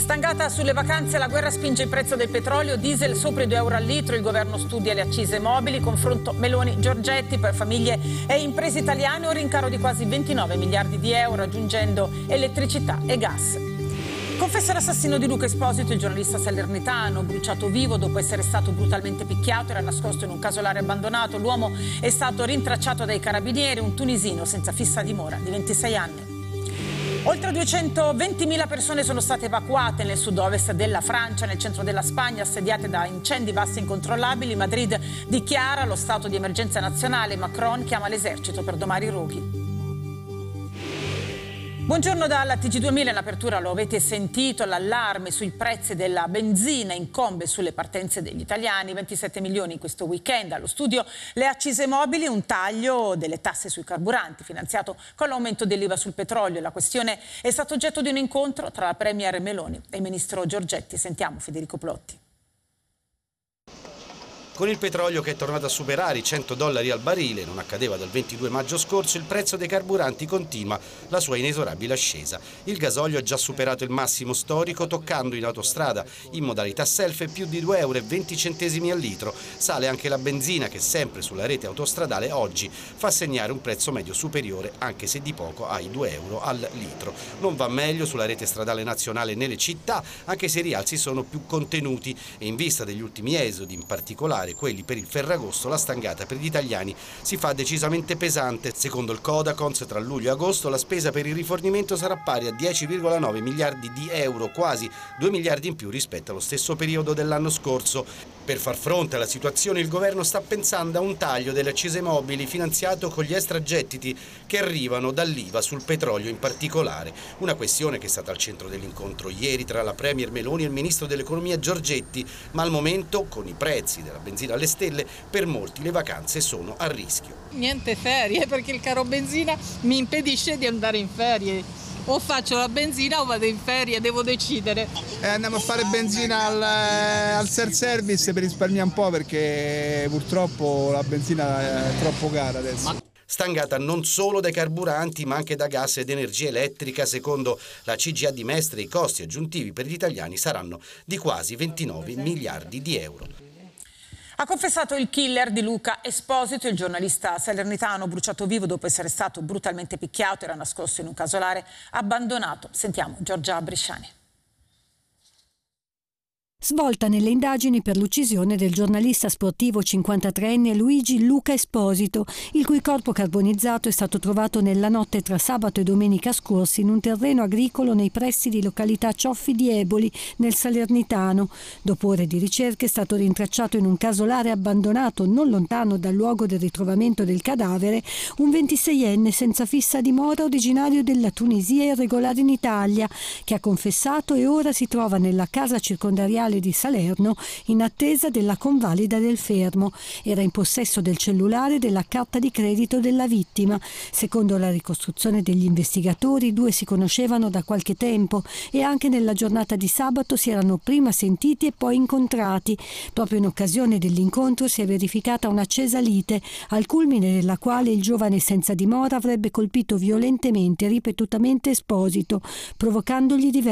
Stangata sulle vacanze, la guerra spinge il prezzo del petrolio, diesel sopra i 2 euro al litro, il governo studia le accise mobili, confronto Meloni-Giorgetti per famiglie e imprese italiane, un rincaro di quasi 29 miliardi di euro, aggiungendo elettricità e gas. Confessa l'assassino di Luca Esposito, il giornalista salernitano, bruciato vivo dopo essere stato brutalmente picchiato, era nascosto in un casolare abbandonato. L'uomo è stato rintracciato dai carabinieri, un tunisino senza fissa dimora di 26 anni. Oltre 220.000 persone sono state evacuate nel sud-ovest della Francia, nel centro della Spagna, assediate da incendi vasti incontrollabili. Madrid dichiara lo stato di emergenza nazionale. Macron chiama l'esercito per domare i roghi. Buongiorno dalla TG2000, in apertura lo avete sentito, l'allarme sui prezzi della benzina incombe sulle partenze degli italiani, 27 milioni in questo weekend. Allo studio le accise mobili, un taglio delle tasse sui carburanti finanziato con l'aumento dell'IVA sul petrolio. La questione è stata oggetto di un incontro tra la premier Meloni e il ministro Giorgetti. Sentiamo Federico Plotti. Con il petrolio che è tornato a superare i $100 al barile, non accadeva dal 22 maggio scorso, il prezzo dei carburanti continua la sua inesorabile ascesa. Il gasolio ha già superato il massimo storico, toccando in autostrada, in modalità self, più di 2,20 euro al litro. Sale anche la benzina che, sempre sulla rete autostradale, oggi fa segnare un prezzo medio superiore, anche se di poco, ai 2 euro al litro. Non va meglio sulla rete stradale nazionale nelle città, anche se i rialzi sono più contenuti e in vista degli ultimi esodi, in particolare quelli per il Ferragosto, la stangata per gli italiani si fa decisamente pesante. Secondo il Codacons, tra luglio e agosto la spesa per il rifornimento sarà pari a 10,9 miliardi di euro, quasi 2 miliardi in più rispetto allo stesso periodo dell'anno scorso. Per far fronte alla situazione il governo sta pensando a un taglio delle accise mobili finanziato con gli extragettiti che arrivano dall'IVA sul petrolio in particolare. Una questione che è stata al centro dell'incontro ieri tra la premier Meloni e il ministro dell'economia Giorgetti, ma al momento, con i prezzi della benzina alle stelle, per molti le vacanze sono a rischio. Niente ferie, perché il caro benzina mi impedisce di andare in ferie. O faccio la benzina o vado in ferie, devo decidere. Andiamo a fare benzina al self-service per risparmiare un po', perché purtroppo la benzina è troppo cara adesso. Stangata non solo dai carburanti ma anche da gas ed energia elettrica. Secondo la CGIA di Mestre i costi aggiuntivi per gli italiani saranno di quasi 29 miliardi di euro. Ha confessato il killer di Luca Esposito, il giornalista salernitano bruciato vivo dopo essere stato brutalmente picchiato, era nascosto in un casolare abbandonato. Sentiamo Giorgia Bresciani. Svolta nelle indagini per l'uccisione del giornalista sportivo 53enne Luigi Luca Esposito, il cui corpo carbonizzato è stato trovato nella notte tra sabato e domenica scorsi in un terreno agricolo nei pressi di località Cioffi di Eboli, nel Salernitano. Dopo ore di ricerche è stato rintracciato in un casolare abbandonato non lontano dal luogo del ritrovamento del cadavere un 26enne senza fissa dimora originario della Tunisia e irregolare in Italia, che ha confessato e ora si trova nella casa circondariale di Salerno in attesa della convalida del fermo. Era in possesso del cellulare e della carta di credito della vittima. Secondo la ricostruzione degli investigatori, i due si conoscevano da qualche tempo e anche nella giornata di sabato si erano prima sentiti e poi incontrati. Proprio in occasione dell'incontro si è verificata un'accesa lite, al culmine della quale il giovane senza dimora avrebbe colpito violentemente e ripetutamente Esposito, provocandogli diversi